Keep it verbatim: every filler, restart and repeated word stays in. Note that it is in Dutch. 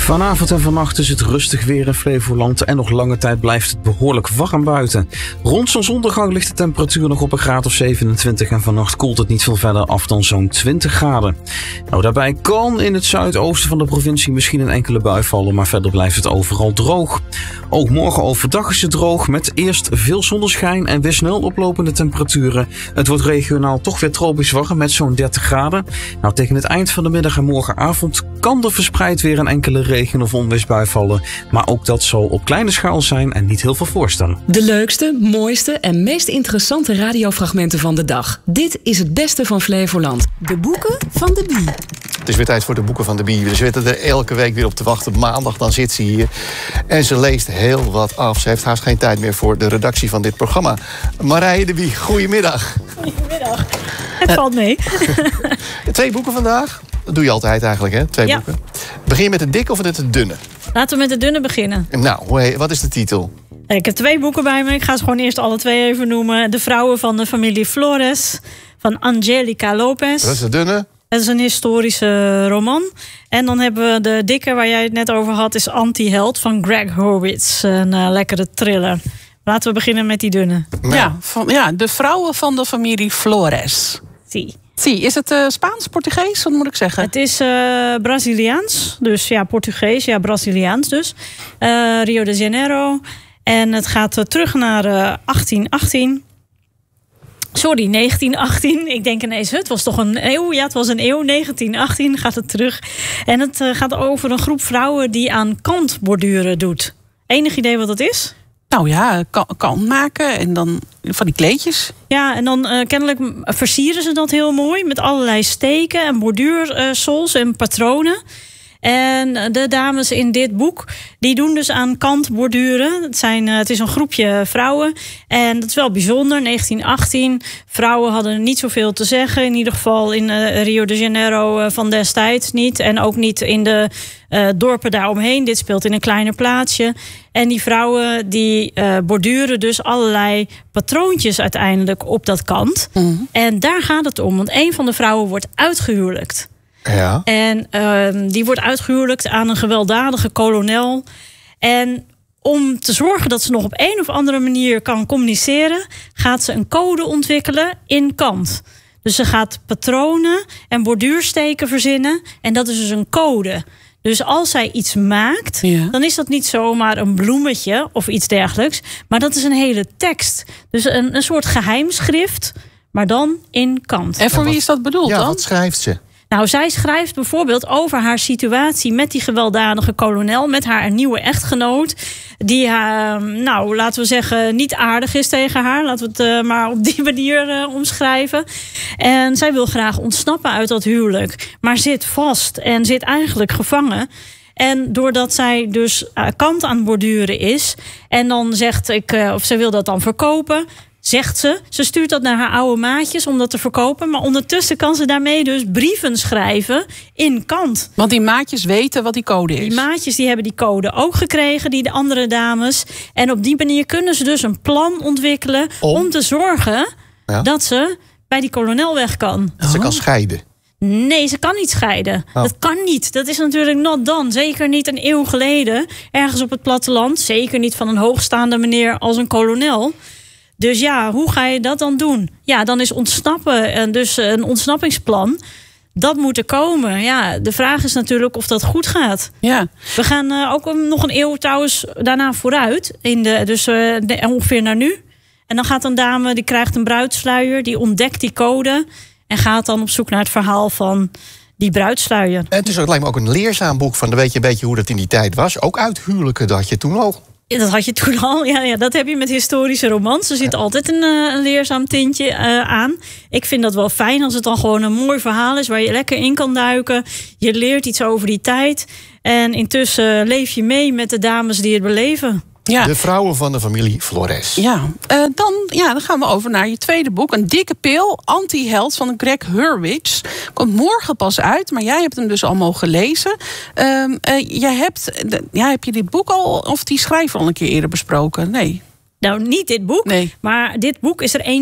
Vanavond en vannacht is het rustig weer in Flevoland en nog lange tijd blijft het behoorlijk warm buiten. Rond zonsondergang ligt de temperatuur nog op een graad of zevenentwintig en vannacht koelt het niet veel verder af dan zo'n twintig graden. Nou, daarbij kan in het zuidoosten van de provincie misschien een enkele bui vallen, maar verder blijft het overal droog. Ook morgen overdag is het droog met eerst veel zonneschijn en weer snel oplopende temperaturen. Het wordt regionaal toch weer tropisch warm met zo'n dertig graden. Nou, tegen het eind van de middag en morgenavond kan er verspreid weer een enkele regen- of onweersbui vallen. Maar ook dat zal op kleine schaal zijn en niet heel veel voorstellen. De leukste, mooiste en meest interessante radiofragmenten van de dag. Dit is het beste van Flevoland. De boeken van de Bie. Het is weer tijd voor de boeken van de Bie. We zitten er elke week weer op te wachten. Maandag dan zit ze hier. En ze leest heel wat af. Ze heeft haast geen tijd meer voor de redactie van dit programma. Marije de Bie, goedemiddag. Goedemiddag. Het uh, valt mee. Twee boeken vandaag. Dat doe je altijd eigenlijk, hè? Twee ja. boeken. Begin je met de dikke of met de dunne? Laten we met de dunne beginnen. Nou, wat is de titel? Ik heb twee boeken bij me. Ik ga ze gewoon eerst alle twee even noemen. De vrouwen van de familie Flores van Angelica Lopez. Dat is de dunne. Dat is een historische roman. En dan hebben we de dikke, waar jij het net over had, is Anti-Held van Greg Hurwitz. Een uh, lekkere thriller. Laten we beginnen met die dunne. Ja, ja, van, ja, de vrouwen van de familie Flores. Zie. Zie, is het uh, Spaans, Portugees? Wat moet ik zeggen? Het is uh, Braziliaans. Dus ja, Portugees, ja, Braziliaans dus. Uh, Rio de Janeiro. En het gaat uh, terug naar uh, achttien achttien. Sorry, negentien achttien. Ik denk ineens, het was toch een eeuw? Ja, het was een eeuw. negentien achttien gaat het terug. En het uh, gaat over een groep vrouwen die aan kantborduren doet. Enig idee wat dat is? Nou ja, kant maken en dan van die kleedjes. Ja, en dan uh, kennelijk versieren ze dat heel mooi met allerlei steken en borduursols uh, en patronen. En de dames in dit boek, die doen dus aan kantborduren. Het, zijn, uh, het is een groepje vrouwen. En dat is wel bijzonder. negentien achttien. Vrouwen hadden niet zoveel te zeggen. In ieder geval in uh, Rio de Janeiro uh, van destijds niet. En ook niet in de uh, dorpen daaromheen. Dit speelt in een kleiner plaatsje. En die vrouwen die uh, borduren dus allerlei patroontjes uiteindelijk op dat kant. Mm-hmm. En daar gaat het om. Want een van de vrouwen wordt uitgehuwelijkt. Ja. En uh, die wordt uitgehuwelijkt aan een gewelddadige kolonel. En om te zorgen dat ze nog op een of andere manier kan communiceren, gaat ze een code ontwikkelen in kant. Dus ze gaat patronen en borduursteken verzinnen. En dat is dus een code. Dus als zij iets maakt, ja. dan is dat niet zomaar een bloemetje of iets dergelijks. Maar dat is een hele tekst. Dus een, een soort geheimschrift, maar dan in kant. En voor wie is dat bedoeld ja, dan? Wat schrijft ze? Nou, zij schrijft bijvoorbeeld over haar situatie met die gewelddadige kolonel, met haar nieuwe echtgenoot, die haar, nou, laten we zeggen, niet aardig is tegen haar. Laten we het uh, maar op die manier uh, omschrijven. En zij wil graag ontsnappen uit dat huwelijk, maar zit vast en zit eigenlijk gevangen. En doordat zij dus uh, kant aan het borduren is, en dan zegt ik, uh, of zij wil dat dan verkopen, zegt ze. Ze stuurt dat naar haar oude maatjes om dat te verkopen. Maar ondertussen kan ze daarmee dus brieven schrijven in kant. Want die maatjes weten wat die code is. Die maatjes die hebben die code ook gekregen, die de andere dames. En op die manier kunnen ze dus een plan ontwikkelen om, om te zorgen ja. dat ze bij die kolonel weg kan. Dat ze kan scheiden. Nee, ze kan niet scheiden. Oh. Dat kan niet. Dat is natuurlijk not done. Zeker niet een eeuw geleden. Ergens op het platteland. Zeker niet van een hoogstaande meneer als een kolonel. Dus ja, hoe ga je dat dan doen? Ja, dan is ontsnappen en dus een ontsnappingsplan. Dat moet er komen. Ja, de vraag is natuurlijk of dat goed gaat. Ja. We gaan uh, ook nog een eeuw trouwens daarna vooruit. In de, dus uh, de, ongeveer naar nu. En dan gaat een dame, die krijgt een bruidssluier. Die ontdekt die code. En gaat dan op zoek naar het verhaal van die bruidssluier. Het is ook, lijkt me ook een leerzaam boek. Van, dan weet je een beetje hoe dat in die tijd was. Ook uithuwelijken, dat had je toen al. Ja, dat had je toen al. Ja, ja, dat heb je met historische romans. Er zit ja. altijd een, uh, een leerzaam tintje uh, aan. Ik vind dat wel fijn als het dan gewoon een mooi verhaal is waar je lekker in kan duiken. Je leert iets over die tijd. En intussen leef je mee met de dames die het beleven. Ja. De vrouwen van de familie Flores. Ja. Uh, dan, ja, dan gaan we over naar je tweede boek. Een dikke pil, Anti-Held van Greg Hurwitz. Komt morgen pas uit, maar jij hebt hem dus al mogen lezen. Uh, uh, jij hebt, de, ja, heb je dit boek al, of die schrijver al een keer eerder besproken? Nee. Nou, niet dit boek, nee. maar dit boek is er één